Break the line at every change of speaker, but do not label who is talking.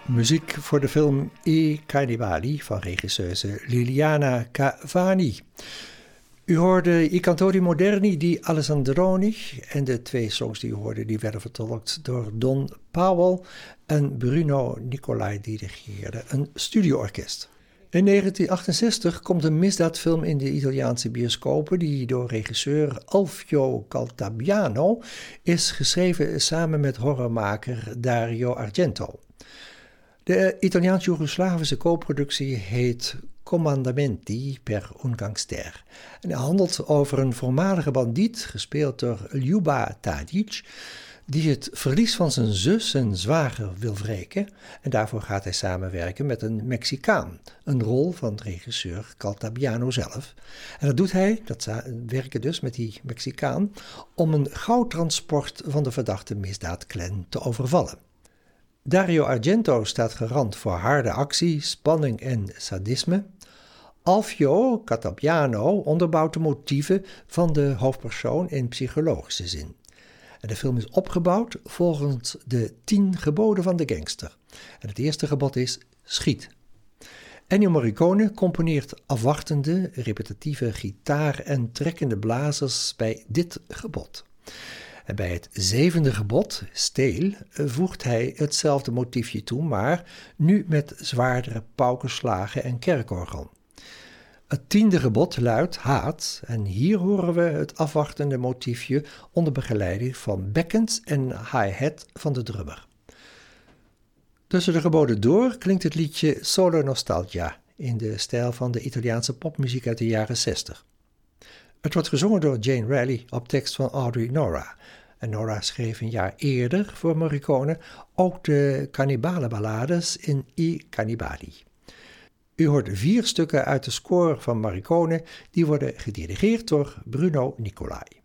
Muziek voor de film I Cannibali van regisseuse Liliana Cavani. U hoorde I Cantori Moderni di Alessandroni en de twee songs die u hoorde die werden vertolkt door Don Powell en Bruno Nicolai die dirigeerde een studioorkest. In 1968 komt een misdaadfilm in de Italiaanse bioscopen die door regisseur Alfio Caltabiano is geschreven samen met horrormaker Dario Argento. De Italiaans-Joegoslavische co-productie heet Comandamenti per un gangster en handelt over een voormalige bandiet, gespeeld door Ljuba Tadic, die het verlies van zijn zus en zwager wil wreken en daarvoor gaat hij samenwerken met een Mexicaan, een rol van regisseur Caltabiano zelf. En dat doet hij, werken dus met die Mexicaan, om een goudtransport van de verdachte misdaadclan te overvallen. Dario Argento staat garant voor harde actie, spanning en sadisme. Alfio Caltabiano onderbouwt de motieven van de hoofdpersoon in psychologische zin. En de film is opgebouwd volgens de 10 geboden van de gangster. En het eerste gebod is schiet. Ennio Morricone componeert afwachtende, repetitieve gitaar- en trekkende blazers bij dit gebod. En bij het 7e gebod, steel, voegt hij hetzelfde motiefje toe, maar nu met zwaardere paukenslagen en kerkorgel. Het 10e gebod luidt haat en hier horen we het afwachtende motiefje onder begeleiding van bekkens en hi-hat van de drummer. Tussen de geboden door klinkt het liedje Solo Nostalgia in de stijl van de Italiaanse popmuziek uit de jaren 60. Het wordt gezongen door Jane Raleigh op tekst van Audrey Nora. En Nora schreef een jaar eerder voor Morricone ook de cannibalenballades in I Cannibali. U hoort 4 stukken uit de score van Morricone, die worden gedirigeerd door Bruno Nicolai.